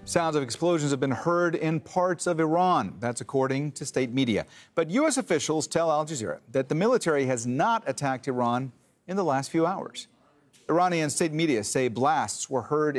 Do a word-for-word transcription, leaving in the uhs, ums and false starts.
Sounds of explosions have been heard in parts of Iran. That's according to state media. But U S officials tell Al Jazeera that the military has not attacked Iran in the last few hours. Iranian state media say blasts were heard